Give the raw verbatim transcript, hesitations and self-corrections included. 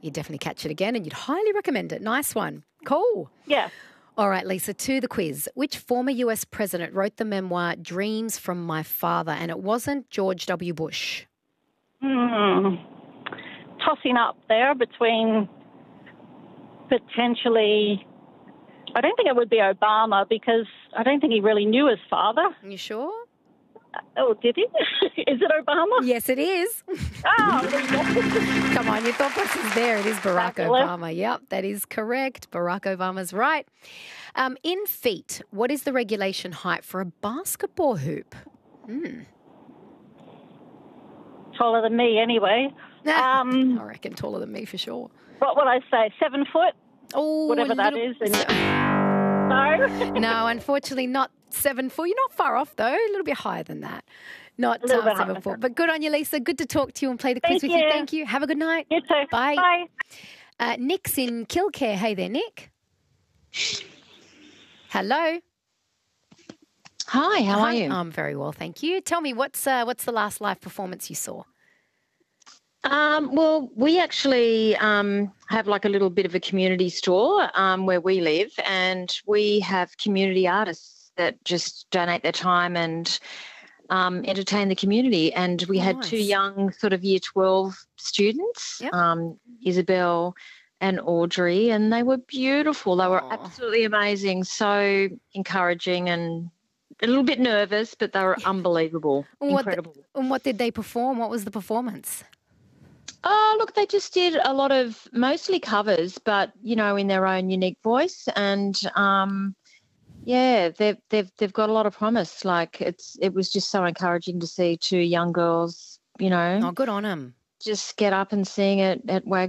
you'd definitely catch it again and you'd highly recommend it. Nice one. Cool. Yeah. All right, Lisa, to the quiz. Which former U S president wrote the memoir Dreams from My Father? And it wasn't George W. Bush. Hmm. Tossing up there between potentially, I don't think it would be Obama because I don't think he really knew his father. You sure? Oh, did he? Is it Obama? Yes, it is. Oh, Come on, your thought process is there. It is Barack Fabulous. Obama. Yep, that is correct. Barack Obama's right. Um, in feet, what is the regulation height for a basketball hoop? Hmm. taller than me anyway. Um, I reckon taller than me for sure. what would I say? Seven foot? Oh, Whatever that little- is. And no? No, unfortunately not seven foot. You're not far off, though. A little bit higher than that. Not A little uh, bit seven higher. foot. But good on you, Lisa. Good to talk to you and play the quiz Thank with you. you. Thank you. Have a good night. You too. Bye. Bye. Uh, Nick's in Kilcare. Hey there, Nick. Hello. Hi, how Hi. are you? I'm very well, thank you. Tell me, what's uh, what's the last live performance you saw? Um, well, we actually um, have like a little bit of a community store um, where we live, and we have community artists that just donate their time and um, entertain the community. And we Oh, had nice. two young sort of year twelve students, Yep. um, Isabel and Audrey, and they were beautiful. They were Aw. absolutely amazing, so encouraging and a little bit nervous, but they were unbelievable, And what the- incredible. And what did they perform? What was the performance? Oh, look, they just did a lot of mostly covers, but you know, in their own unique voice, and um, yeah, they've they've they've got a lot of promise. Like it's it was just so encouraging to see two young girls, you know, Oh, good on them. just get up and sing at at Wag